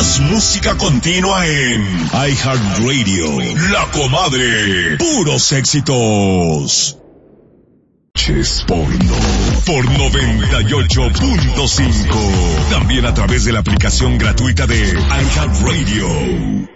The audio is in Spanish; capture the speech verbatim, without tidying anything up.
Más música continua en iHeartRadio. La Comadre. Puros éxitos. Porno por noventa y ocho punto cinco. También a través de la aplicación gratuita de iHeartRadio.